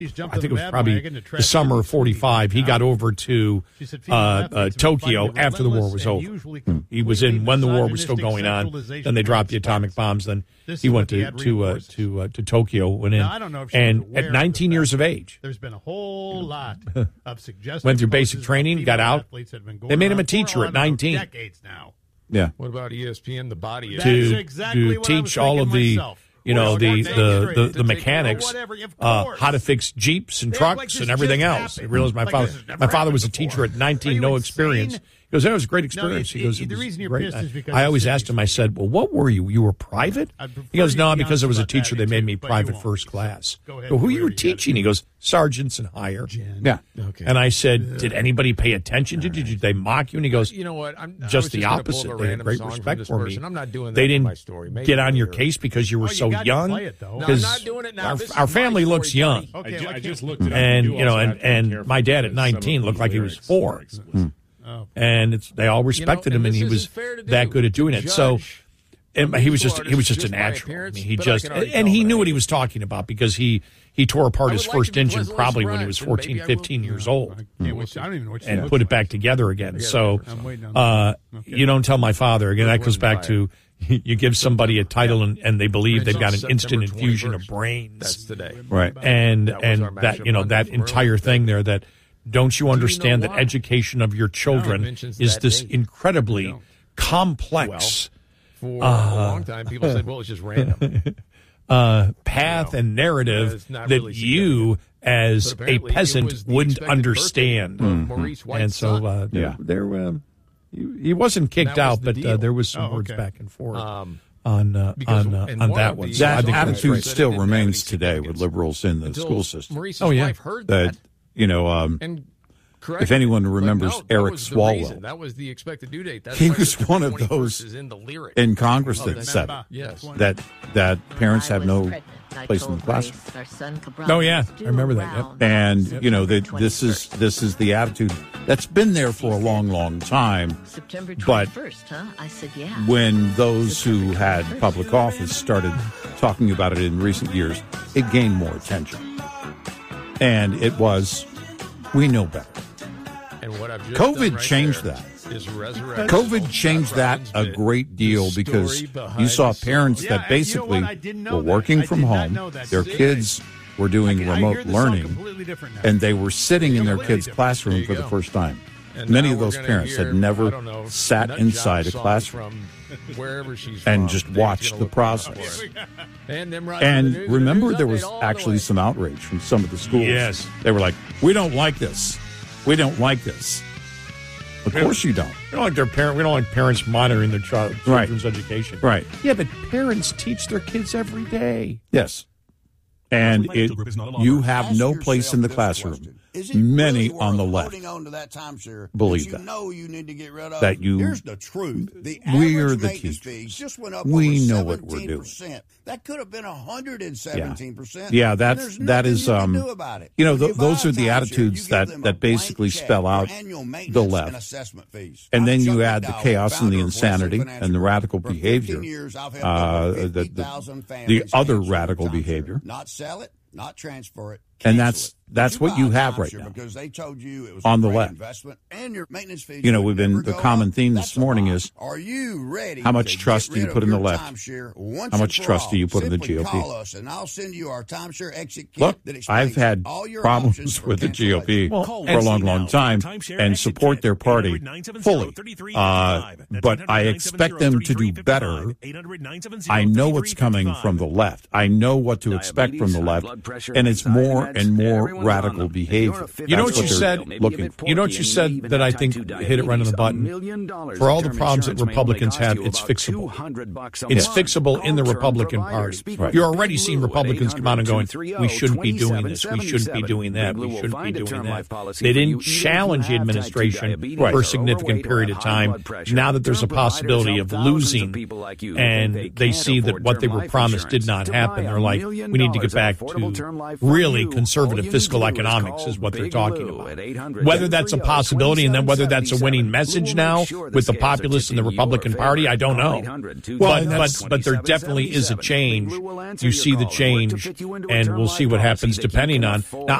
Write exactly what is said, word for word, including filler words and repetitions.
I think it was probably the summer of forty-five. He got over to uh, uh, Tokyo after the war was over. Hmm. He was in when the war was still going on. Then they dropped the atomic bombs. Then he went to to uh, to, uh, to Tokyo, went in, and at nineteen years of age, there's been a whole lot of suggestions. Went through basic training, got out. They made him a teacher at nineteen. Decades now. Yeah. What about E S P N? The body to, exactly to teach all of the. Myself. You know, well, the, the, the, the mechanics, whatever, uh, how to fix Jeeps and trucks like and everything else. I realized my like father my father was a teacher at nineteen, no insane? experience. He goes, that was a great experience. No, he goes, the it was reason you're great. pissed is because I always it's asked him, I said, well, what were you? You were private? He goes, no, because I was a teacher, they made me but private won't. first class. Go ahead, So who you wherever were you teaching? He goes, sergeants and higher. Yeah. Okay. And I said, did anybody pay attention? Did, did they mock you? And he goes, you know what? I'm, I just was the just gonna opposite. pull up a They had random great song from respect this for person. me. I'm not doing that They for didn't my story. Maybe get on your later. case because you were Oh, you so got to young. play it, though. No, I'm Because not doing it now. our, This is our my family story, looks young. buddy. Okay, I, ju- well, I I just can't- looked it up. And, do you know, also and, have to be and careful my dad at because some of nineteen looked the like he was lyrics four. were explicit. Oh. And it's they all respected You know, him, and and he this was isn't fair to do. that good at doing it. So, Judge and he was just musical he was just a artist just by natural. I appearance, mean, he but I just can already and tell he that knew I what he am. was talking about because he he tore apart I his would like first to be engine pleasantly probably when he was surprised, and fourteen, maybe I will- fifteen years Yeah. old, I can't wait- I don't even know what and you put it back together again. So, I'm waiting on uh, that. Okay. you don't tell my father again. That Earth, goes Wind, back Fire. to you give somebody a title and, and they believe they've got an September instant infusion of twenty-first. brains. That's today. Right. and That was and our that matchup you know Monday that from entire earlier. thing there that don't you understand that why? education of your children mentions is that this date. incredibly You know. complex For Uh, a long time, people said, well, it's just random. uh, path You know, and narrative it's not that really you as But a apparently it peasant was the wouldn't expected understand. birthday of Maurice White's And so son. uh, there, Yeah. there um, he, he wasn't kicked That was out, the but uh, deal. there was some Oh, words okay. back and forth Um, on uh, because on uh, in on one that of one. the- So I That think it was attitude great. still It didn't have remains any today with significance liberals in the until school system. Maurice's Oh, yeah. wife heard That, that. you know, um, And correct. if anyone But remembers no, that Eric was the Swalwell, reason. That was the expected due date. That's he why was September one of twenty-first those is in the lyric. in Congress Oh, that then said Baba. Yes. that that parents When have I was no pregnant, I place in told the classroom. Grace, our son Cabral Oh, yeah. was I due remember that, yep. around And you know that September this is twenty-first. this is the attitude that's been there for a long, long time. September but twenty-first, huh? I said, yeah. When those who had public office started talking about it in recent years, it gained more attention, and it was we know better. And what I've just COVID done right changed there that. is resurrect COVID changed that a great deal because you saw parents Yeah, that and you know basically what? I didn't know were that. working I from did not home. know that. Their See? kids were doing I hear remote the song learning, completely different now. and they were sitting in their Completely kids' different. classroom There you for the go. first time. And Many now of we're those gonna parents hear, had never I don't know, sat nut inside job a songs classroom from wherever she's and from. just Dave's watched gonna the look around process. for it. And, them right from the And news, remember, the news there update was all the actually way. some outrage from some of the schools. Yes. They were like, we don't like this. We don't like this. Of course you don't. We don't like their parent. We don't like parents monitoring their child, Right. children's education. Right. Yeah, but parents teach their kids every day. Yes. And Financial it, Group is not a law you firm. have Ask no yourself place in the this classroom. question. Is it Many really on the worth left holding on to that timeshare believe that that. you know you need to get rid of? That you- Here's the truth. The We are average the maintenance teachers. fee just went up We over know what we're doing. seventeen percent. That could have been one hundred seventeen percent. Yeah, And that's there's that nothing is you can um do about it. you know When th- buy those a are the timeshare, attitudes you give that them a that basically blank check spell for out annual the maintenance and left. assessment fees. And I'm then you Chuck add the McDowell, chaos and the founder of insanity Wesley Financial and the Group. radical For behavior. fifteen years, I've helped Uh, over the- the- fifty thousand the families other cancel radical their timeshare. behavior. Not sell it, not transfer it. And cancel that's- it. that's You what buy you a have right timeshare now. because they told you it was On a the great left. investment and your maintenance fees. You know, would we've been never the go common up. theme That's this a morning lie. is Are you ready? how much to trust get do you rid put of in the your left? timeshare once How much and for trust all? do you put in the Simply G O P? Call us and I'll send you our timeshare exit kit Look, that explains I've had all your problems options for with the G O P Well, for a long, long time and support their party fully. Uh, but I expect them to do better. I know what's coming from the left. I know what to expect from the left, and it's more and more radical behavior. You know That's what you they're said? looking for. You know what you said that I think hit it right on the button? For all the problems that Republicans have, it's fixable. It's fixable in the Republican Party. Right. You're already seeing Republicans come out and going, we shouldn't be doing this, we shouldn't be doing that, we shouldn't be doing that. They didn't challenge the administration for a significant period of time. Now that there's a possibility of losing and they see that what they were promised did not happen, they're like, we need to get back to really conservative fiscal economics is what they're talking about. Whether that's a possibility and then whether that's a winning message now with the populists and the Republican Party, I don't know. But, but, but there definitely is a change. You see the change, and we'll see what happens depending on. Now,